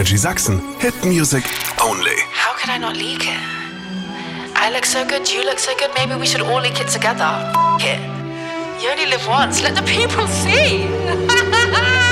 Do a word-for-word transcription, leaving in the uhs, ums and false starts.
Energy Sachsen. Hit Music Only. How could I not leak it? I look so good, you look so good, maybe we should all leak it together. F it. You only live once, let the people see.